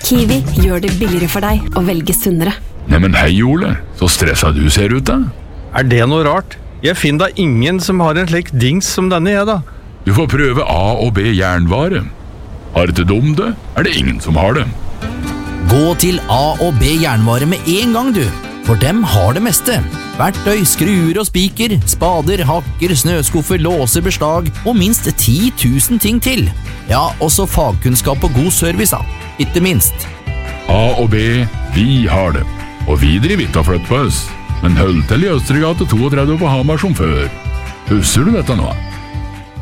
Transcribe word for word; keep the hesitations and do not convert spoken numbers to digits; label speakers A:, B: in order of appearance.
A: Kiwi gjør det billigere for deg å velge sunnere.
B: Neimen hei Ole, så stresset du ser ut da.
C: Er det noe rart? Jeg finner da ingen som har en slik dings som denne jeg da.
B: Du får prøve A og B jernvare. Har ikke dum det, er det ingen som har det.
D: Gå til A og B jernvare med en gang du, for dem har det meste. Verktøy, skruer og spiker, spader, hakker, snøskuffer, låser, beslag og minst ti tusen ting til. Ja, også fagkunnskap og god service da, ikke minst.
B: A og B, vi har det. Og vi driver ikke å flytte på oss, men hold til i Østregate trettito på Hamar som før. Husker du dette nå?